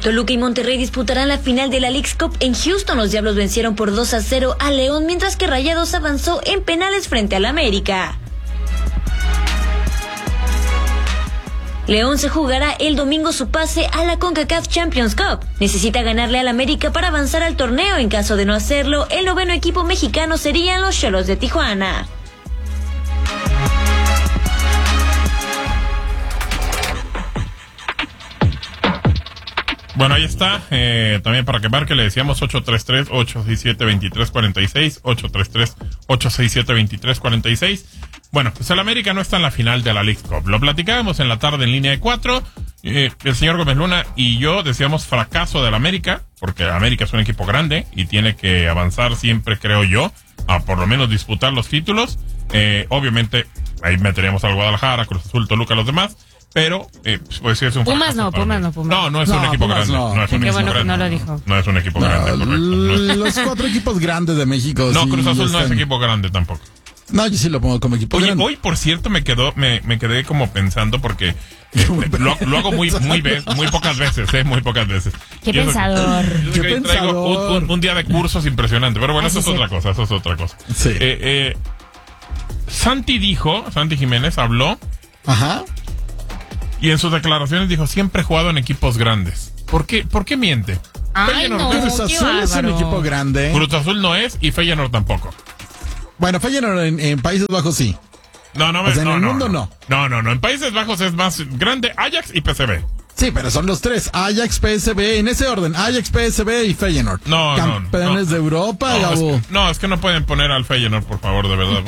Toluca y Monterrey disputarán la final de la Leagues Cup en Houston. Los Diablos vencieron por 2-0 a León, mientras que Rayados avanzó en penales frente al América. León se jugará el domingo su pase a la CONCACAF Champions Cup. Necesita ganarle al América para avanzar al torneo. En caso de no hacerlo, el noveno equipo mexicano serían los Xolos de Tijuana. Bueno, ahí está. También para que marque le decíamos 833-867-2346, 833-867-2346. Bueno, pues el América no está en la final de la Leagues Cup. Lo platicábamos en la tarde en línea de 4. El señor Gómez Luna y yo decíamos fracaso del América, porque el América es un equipo grande y tiene que avanzar siempre, creo yo, a por lo menos disputar los títulos. Obviamente, ahí meteríamos al Guadalajara, Cruz Azul, Toluca, los demás. Pero, pues sí es un Pumas fracaso. Pumas no. No es un equipo Pumas grande. no. No es un Qué equipo bueno que grande. no lo dijo. No es un equipo grande, correcto. Los 4 equipos grandes de México. No, sí, Cruz Azul no es están... equipo grande tampoco. No, yo sí lo pongo como equipo Oye, grande. hoy, por cierto, me quedé como pensando porque lo hago muy pocas veces, muy pocas veces. Qué Y eso- pensador. Yo Qué traigo pensador. un día de cursos impresionante, pero bueno, Así eso es es. otra cosa. Sí. Santi Jiménez habló Ajá. y en sus declaraciones dijo, siempre he jugado en equipos grandes. ¿Por qué miente? Ay, Feyenoord no. es- Cruz qué Azul es un bárbaro. equipo grande. Cruz Azul no es y Feyenoord tampoco. Bueno, Feyenoord en Países Bajos sí. No, O sea, en el mundo no. No. En Países Bajos es más grande Ajax y PSV. Sí, pero son los 3. Ajax, PSV, en ese orden. Ajax, PSV y Feyenoord. Campeones de Europa, Gabo. Es que no pueden poner al Feyenoord, por favor, de verdad.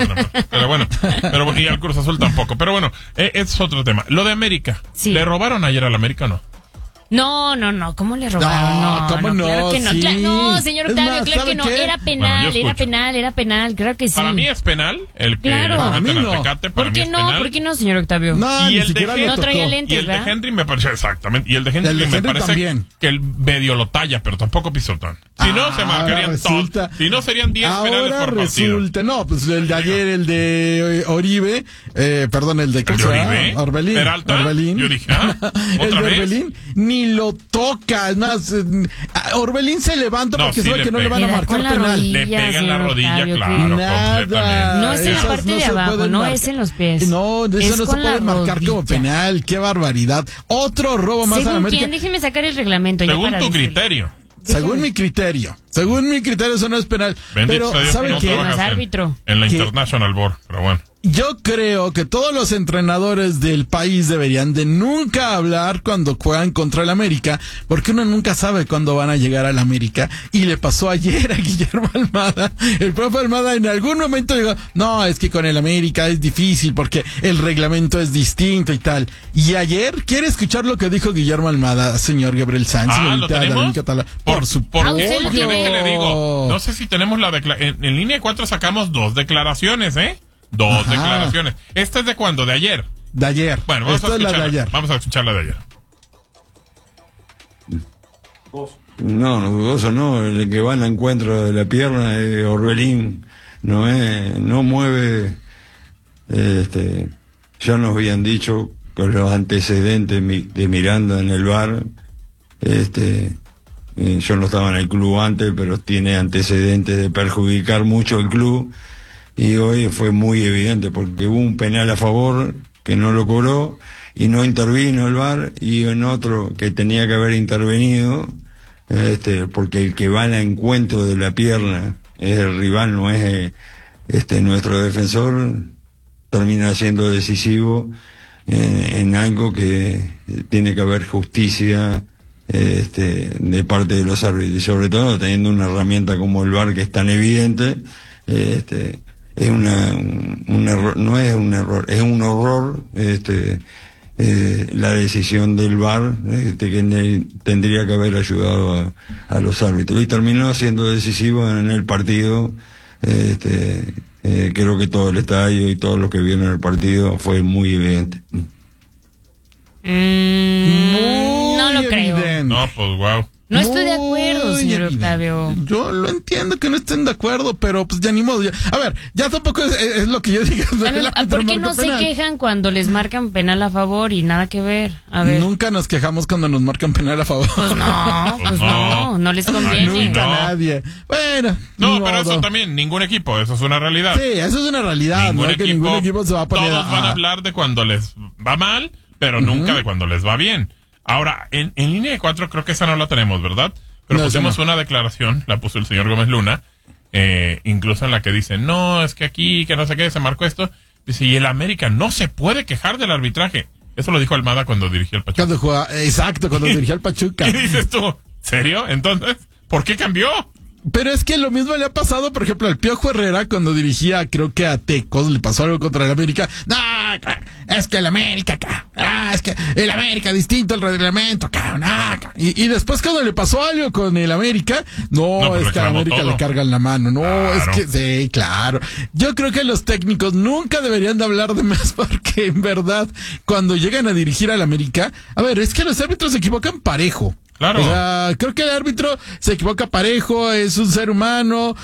Pero y al Cruz Azul tampoco. Pero bueno, es otro tema. Lo de América. Sí. ¿Le robaron ayer al América o no? No, ¿cómo le robaron? No, ¿cómo no? Claro que no. Sí. No, señor Es Octavio, más, claro ¿sabe que no. qué? Era Bueno, penal, yo escucho. era penal, claro que sí. Para mí es penal el que Claro. lo Para meten mí al no. Tecate. Para ¿Por mí qué es no? penal. ¿Por qué no, señor Octavio? No, Y ni el siquiera de lo No traía tocó. lentes. Y el de ¿verdad? Henry me parece, exactamente. Y el de Henry, El de me Henry parece también. que el medio lo talla, pero tampoco pisotón. Si no, se marcarían resulta- todos. Si no, serían 10 penales Ahora por partido. resulta, no, pues el de ayer, el de Oribe, perdón, el de ¿El de ¿cómo se llama? Oribe? Orbelín. ¿Peralta? Orbelín. Yo dije, el ¿otra de vez? Orbelín ni lo toca, es más, Orbelín se levanta No, porque sí sabe le que no le pega. van a Le da marcar con la penal. rodilla. Le pega en la señor rodilla, Octavio, claro, Nada. completamente. No es en la Esas parte de se abajo, pueden no marcar. es en los pies. No, de Es eso no se con la puede marcar como rodilla. penal. Qué barbaridad. Otro robo más a ¿Según América. quién? Déjeme sacar el reglamento. ya Según para tu decirle. criterio. Según mi criterio, eso no es penal. Bendito sea Pero, Dios que ¿saben no qué? trabajas No es árbitro. en la ¿Qué? International Board, pero bueno. Yo creo que todos los entrenadores del país deberían de nunca hablar cuando juegan contra el América, porque uno nunca sabe cuándo van a llegar al América. Y le pasó ayer a Guillermo Almada. El profe Almada en algún momento dijo, no, es que con el América es difícil porque el reglamento es distinto y tal. Y ayer, ¿quiere escuchar lo que dijo Guillermo Almada, señor Gabriel Sanz? ¿lo tenemos? David Catalá? Por supuesto. usted lo Porque tiene. le digo, no sé si tenemos en línea 4 sacamos 2 declaraciones, Dos Ajá. declaraciones. ¿Esta es de cuándo? ¿De ayer? De ayer. Bueno, vamos Esta a es la de escucharla. ayer. Vamos a escuchar la de ayer. No, dudoso no, el que va al encuentro de la pierna es Orbelín, no mueve, ya nos habían dicho con los antecedentes de Miranda en el VAR, yo no estaba en el club antes, pero tiene antecedentes de perjudicar mucho el club, y hoy fue muy evidente porque hubo un penal a favor que no lo cobró y no intervino el VAR, y en otro que tenía que haber intervenido, porque el que va al encuentro de la pierna es el rival, no es nuestro defensor, termina siendo decisivo en algo que tiene que haber justicia de parte de los árbitros, y sobre todo teniendo una herramienta como el VAR que es tan evidente. Es un error, no es un error, es un horror la decisión del VAR, que tendría que haber ayudado a los árbitros, y terminó siendo decisivo en el partido. Creo que todo el estadio y todos los que vieron el partido fue muy evidente. No lo creo. evidente. No, pues wow. No estoy de acuerdo, Muy señor evidente. Octavio. Yo lo entiendo que no estén de acuerdo, pero pues ya ni modo. A ver, ya tampoco es lo que yo diga. ¿Por qué no se quejan cuando les marcan penal a favor y nada que ver? A ver. Nunca nos quejamos cuando nos marcan penal a favor. Pues no les conviene. Nunca No. nadie. Bueno, No, ni pero modo. eso también, ningún equipo, eso es una realidad. Sí, eso es una realidad, ¿no? Que ningún equipo se va a poner todos van a hablar de cuando les va mal, pero nunca de cuando les va bien. Ahora, en línea de 4 creo que esa no la tenemos, ¿verdad? Pero No, pusimos esa no. una declaración, la puso el señor Gómez Luna, incluso en la que dice, no, es que aquí, que no sé qué, se marcó esto. Dice, y el América no se puede quejar del arbitraje. Eso lo dijo Almada cuando dirigió el Pachuca. Cuando jugaba, exacto, cuando dirigía al Pachuca. Y dices tú, ¿serio? Entonces, ¿por qué cambió? Pero es que lo mismo le ha pasado, por ejemplo, al Piojo Herrera cuando dirigía, creo que a Tecos, le pasó algo contra el América. No, es que el América, es que el América distinto al reglamento, y después cuando le pasó algo con el América, no pues es que a la reclamó América todo. le cargan la mano, no, Claro. es que, sí, claro. Yo creo que los técnicos nunca deberían de hablar de más porque en verdad, cuando llegan a dirigir al América, a ver, es que los árbitros se equivocan parejo. Claro. O sea, creo que el árbitro se equivoca parejo, es un ser humano,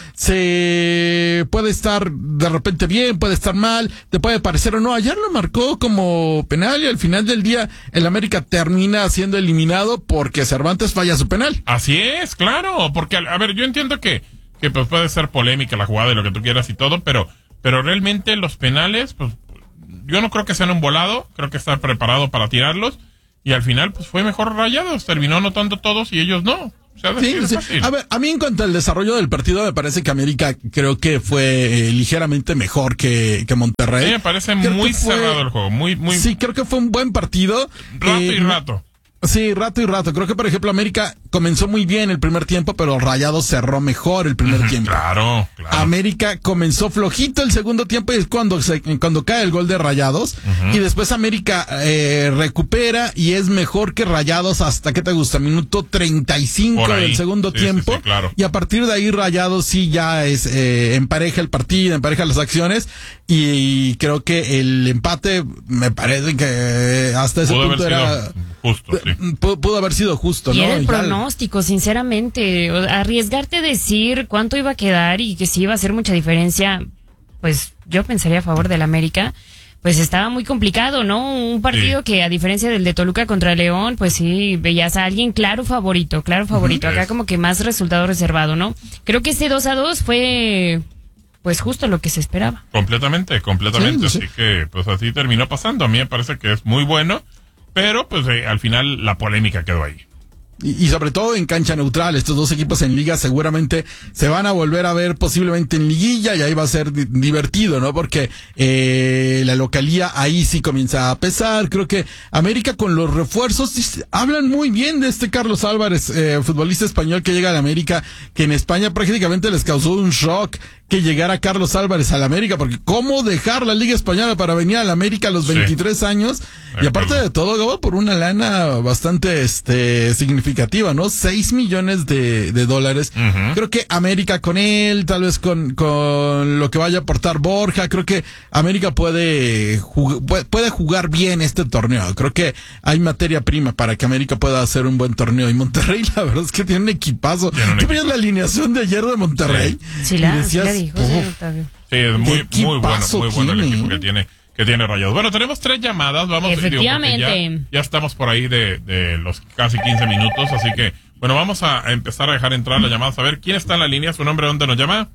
se puede estar de repente bien, puede estar mal, te puede parecer o no. Ayer lo marcó como penal y al final del día el América termina siendo eliminado porque Cervantes falla su penal. Así es, claro, porque, a ver, yo entiendo que pues puede ser polémica la jugada y lo que tú quieras y todo, pero realmente los penales, pues, yo no creo que sean un volado, creo que está preparado para tirarlos, y al final, pues, fue mejor Rayados, terminó anotando todos y ellos no. O sea, Sí, sí. fácil. A ver, a mí en cuanto al desarrollo del partido me parece que América creo que fue ligeramente mejor que Monterrey. Sí, me parece Creo muy que fue- cerrado el juego, muy Sí, creo que fue un buen partido. rato y rato. Sí, rato y rato. Creo que, por ejemplo, América comenzó muy bien el primer tiempo, pero Rayados cerró mejor el primer tiempo. Claro. América comenzó flojito el segundo tiempo y es cuando cae el gol de Rayados. Y después América recupera y es mejor que Rayados hasta, ¿qué te gusta? Minuto 35 Por ahí. del segundo Sí, tiempo. sí, claro. Y a partir de ahí Rayados sí ya es empareja el partido, empareja las acciones. Y creo que el empate me parece que hasta ese Pudo haber punto era... sido justo, sí. Pudo haber sido justo, Y ¿no? era el Ya- pronóstico, sinceramente. Arriesgarte a decir cuánto iba a quedar y que si iba a hacer mucha diferencia, pues yo pensaría a favor del América. Pues estaba muy complicado, ¿no? Un partido Sí. que, a diferencia del de Toluca contra León, pues sí, veías a alguien claro favorito. Acá como que más resultado reservado, ¿no? Creo que ese 2-2 fue, pues justo lo que se esperaba. Completamente. Sí, sí. Así que, pues así terminó pasando. A mí me parece que es muy bueno, pero pues al final la polémica quedó ahí. Y sobre todo en cancha neutral, estos dos equipos en liga seguramente se van a volver a ver posiblemente en liguilla y ahí va a ser divertido, ¿no? Porque la localía ahí sí comienza a pesar. Creo que América con los refuerzos hablan muy bien de este Carlos Álvarez, futbolista español que llega a la América, que en España prácticamente les causó un shock que llegara Carlos Álvarez a la América, porque cómo dejar la Liga Española para venir a la América a los 23 años, y aparte de todo, Gabo, por una lana bastante significativa, ¿no? 6 millones de dólares. Creo que América con él, tal vez con lo que vaya a aportar Borja, creo que América puede jugar bien este torneo. Creo que hay materia prima para que América pueda hacer un buen torneo. Y Monterrey, la verdad es que tiene un equipazo. ¿Tú veías la alineación de ayer de Monterrey? Sí, Y la decías, dijo, "Uf". señor Octavio. Sí, es muy equipazo bueno el tiene, equipo que tiene Rayados. Bueno, tenemos 3 llamadas, vamos porque Efectivamente. ya estamos por ahí de los casi 15 minutos, así que, bueno, vamos a empezar a dejar entrar las llamadas, a ver quién está en la línea, su nombre, dónde nos llama.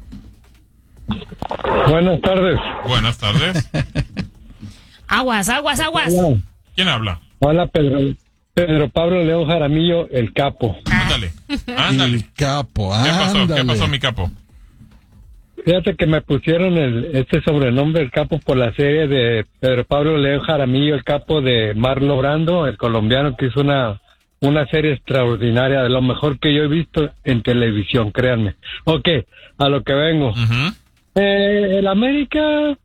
Buenas tardes. Buenas tardes. Aguas. Hola, ¿Quién habla? hola, Pedro Pablo León Jaramillo, el capo. Ándale. El capo, ¿Qué ándale. pasó, mi capo? Fíjate que me pusieron este sobrenombre, el capo, por la serie de Pedro Pablo León Jaramillo, el capo de Marlon Brando, el colombiano, que hizo una serie extraordinaria, de lo mejor que yo he visto en televisión, créanme. Ok, a lo que vengo. Ujú. El América...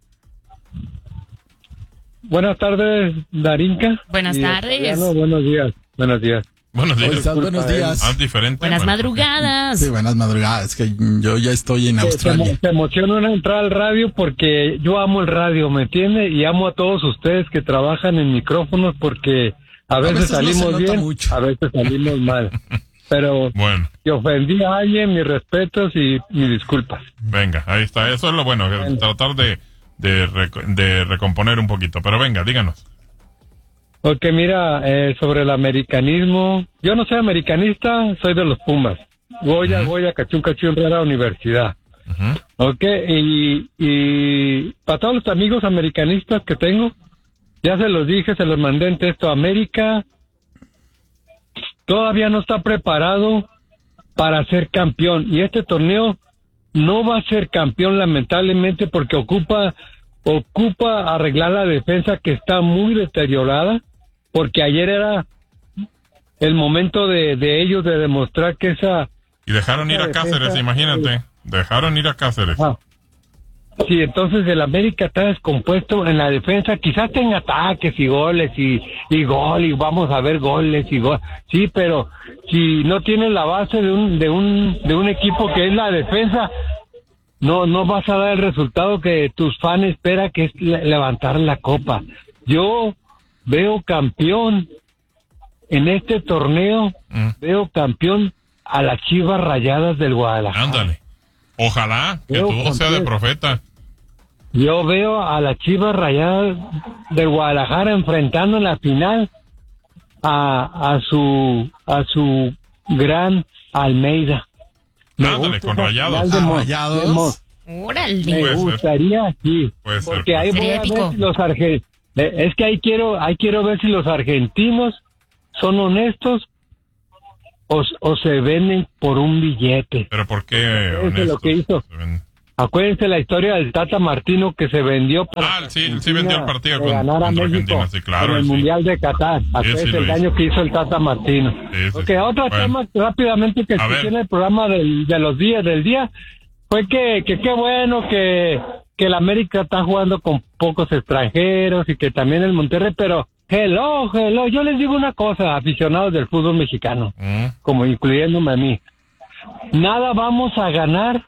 Buenas tardes, Darinka. Buenas Y tardes. Octaviano, buenos días. Buenos Hoy días. estás, buenos días. Ah, diferente. Buenas bueno, madrugadas. Sí, buenas madrugadas, que yo ya estoy en Australia. Se emociona entrar al radio porque yo amo el radio, ¿me entiende? Y amo a todos ustedes que trabajan en micrófonos porque a veces veces no se salimos nota bien, mucho. a veces salimos mal. Pero Bueno, si ofendí a alguien, mis respetos y mis disculpas. venga, ahí está. Eso es lo bueno, tratar de recomponer un poquito. Pero venga, díganos. Porque mira, sobre el americanismo, yo no soy americanista, soy de los Pumas. Goya, cachún, rara universidad. Ok, y para todos los amigos americanistas que tengo, ya se los dije, se los mandé en texto. América todavía no está preparado para ser campeón, y este torneo no va a ser campeón lamentablemente porque ocupa arreglar la defensa que está muy deteriorada, porque ayer era el momento de ellos de demostrar que esa... Y dejaron ir a Cáceres, imagínate. Dejaron ir a Cáceres. Sí, entonces el América está descompuesto en la defensa. Quizás tenga ataques y goles y gol y vamos a ver goles y gol. Sí, pero si no tiene la base de un equipo que es la defensa, no vas a dar el resultado que tus fans esperan, que es levantar la copa. Yo veo campeón en este torneo, veo campeón a las Chivas Rayadas del Guadalajara. Ándale. Ojalá que todo sea de profeta. Yo veo a las Chivas Rayadas del Guadalajara enfrentando en la final a su gran Almeida. Ándale, con Rayados. Rayados. Órale. Me gustaría, sí. Puede ser, porque ahí voy a ver si los argentinos... Es que ahí quiero ver si los argentinos son honestos o se venden por un billete. ¿Pero por qué honestos? Es lo que hizo. Acuérdense la historia del Tata Martino, que se vendió para sí vendió el partido ganar a contra México Argentina, sí, claro. en el Mundial de Qatar. Acuérdense el daño que hizo el Tata Martino. Otro tema rápidamente que escuché en el programa del día fue que qué bueno que el América está jugando con pocos extranjeros y que también el Monterrey, pero hello, yo les digo una cosa, aficionados del fútbol mexicano, como incluyéndome a mí, nada vamos a ganar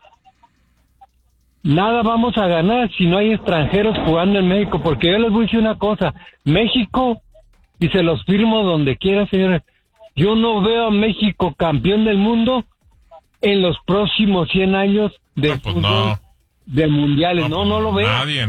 si no hay extranjeros jugando en México, porque yo les voy a decir una cosa, México, y se los firmo donde quiera, señores, yo no veo a México campeón del mundo en los próximos 100 años de fútbol. De mundiales, no lo veo. Nadie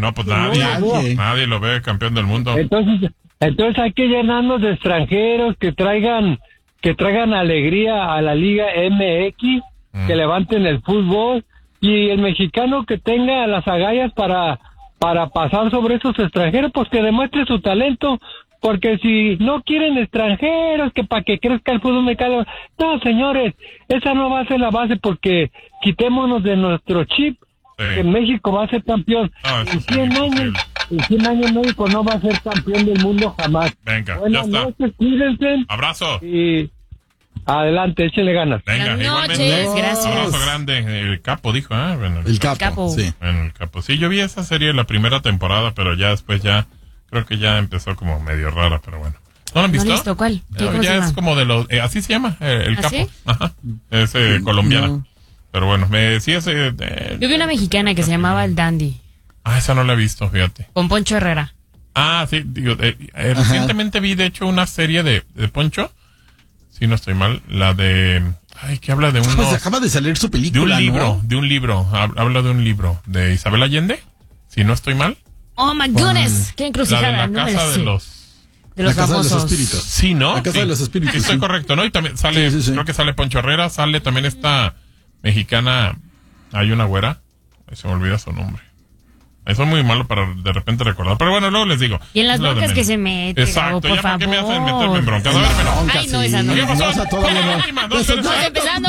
lo ve campeón del mundo. Entonces hay que llenarnos de extranjeros que traigan alegría a la Liga MX, que levanten el fútbol, y el mexicano que tenga las agallas para pasar sobre esos extranjeros, pues que demuestre su talento, porque si no quieren extranjeros, que para que crezca el fútbol mexicano, no, señores, esa no va a ser la base, porque quitémonos de nuestro chip. Que México va a ser campeón. En 100 años México no va a ser campeón del mundo jamás. Venga, buenas ya está. Noches, cuídense. Abrazo. Y adelante, échenle ganas. Venga, buenas noches, gracias. Abrazo grande. El Capo dijo, Bueno, el Capo. Sí. Bueno, el Capo. Sí, yo vi esa serie la primera temporada, pero ya después creo que ya empezó como medio rara, pero bueno. ¿No lo han visto? ¿No listo? ¿Cuál? Ya es como de los... así se llama, el Capo. ¿Sí? Ajá. Es colombiana. No. Pero bueno, yo vi una mexicana que se llamaba El Dandy. Esa no la he visto, fíjate. Con Poncho Herrera. Sí, digo, recientemente vi de hecho una serie de Poncho, si no estoy mal, la de... que habla de uno... Pues acaba de salir su película, de un libro, habla de un libro, de Isabel Allende, si no estoy mal. Oh my goodness, qué encrucijada. La de la casa de los famosos. De los espíritus. Sí, ¿no? La casa de los espíritus. Sí, estoy correcto, ¿no? Y también sale, creo que sale Poncho Herrera, sale también esta mexicana, hay una güera, se me olvida su nombre. Eso es muy malo para de repente recordar. Pero bueno, luego les digo. Y en las broncas que se mete. Exacto, por favor. ¿Qué me hacen meterme en broncas? A ver, Ay, no, esa no. ¿Qué pasó? No, todavía no. Vamos empezando.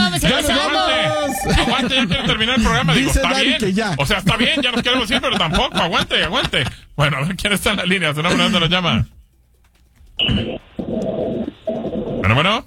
Aguante, ya quiero terminar el programa. Digo, Dice está Dani bien. que ya. O sea, está bien, ya nos queremos ir, pero tampoco. Aguante. Bueno, a ver quién está en la línea. Su nombre, ¿dónde lo llama? Bueno.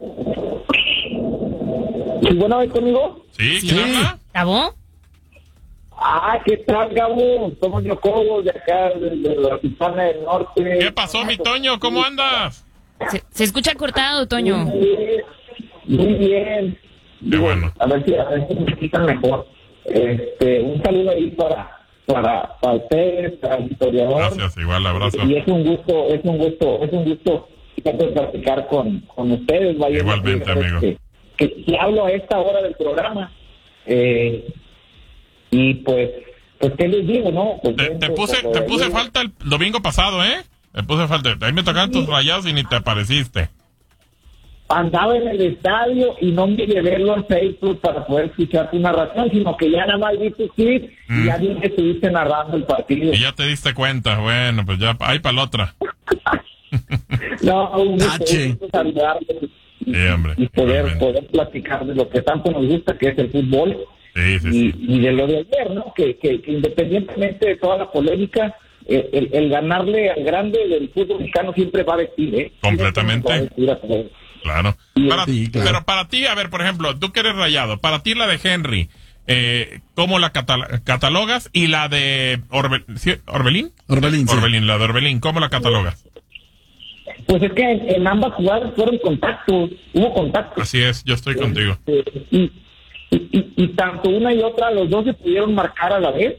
¿Sí, buena vez conmigo? Sí, ¿quién habla? ¿Gabo? ¿Qué tal, Gabo? Somos Jacobo de acá, de la Pizana del Norte. ¿Qué pasó, mi Toño? ¿Cómo andas? Se escucha cortado, Toño. Muy bien. Qué bueno. A ver si me escuchan mejor. Un saludo ahí para ustedes, para el historiador. Gracias, igual, abrazo. Y es un gusto platicar con ustedes. Igualmente, amigo. que hablo a esta hora del programa. Y pues qué les digo, ¿no? Pues te puse falta el domingo pasado, ¿eh? Te puse falta. Ahí me tocaban tus Rayados y ni te apareciste. Andaba en el estadio y no me llevé al Facebook para poder escuchar tu narración, sino que ya nada más vi tu clip y ya vi que estuviste narrando el partido. Y ya te diste cuenta. Bueno, pues ya hay para la otra. No, un gusto saludarles y poder platicar de lo que tanto nos gusta, que es el fútbol. Sí. Y de lo de ayer, ¿no? Que independientemente de toda la polémica, el ganarle al grande del fútbol mexicano siempre va a vestir, ¿eh? Completamente. Claro. Claro. Pero para ti, a ver, por ejemplo, tú que eres Rayado, para ti la de Henry, ¿cómo la catalogas? Y la de Orbelín, la de Orbelín, ¿cómo la catalogas? Pues es que en ambas jugadas hubo contactos. Así es, yo estoy contigo. Y tanto una y otra, los dos se pudieron marcar a la vez.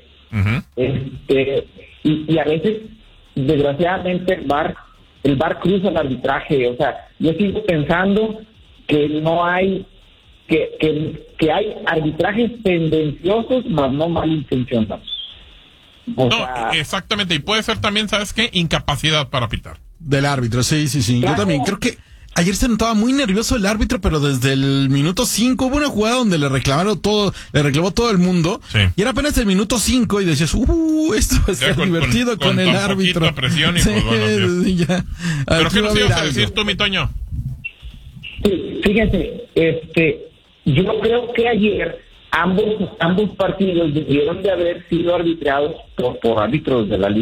Y a veces, desgraciadamente, el VAR cruza el arbitraje. O sea, yo sigo pensando que no hay, que hay arbitrajes tendenciosos, más no malintencionados. Exactamente, y puede ser también, ¿sabes qué? Incapacidad para pitar. Del árbitro, sí. Claro. Yo también creo que ayer se notaba muy nervioso el árbitro, pero desde el minuto 5 hubo una jugada donde le reclamó todo el mundo. Sí. Y era apenas el minuto 5 y decías, esto va a ser divertido con el árbitro. Con presión y pues bueno, sí. Ya. ¿Pero qué nos ibas a decir tú, mi Toño? Sí, fíjense, yo creo que ayer ambos partidos debieron de haber sido arbitrados por árbitros de la Liga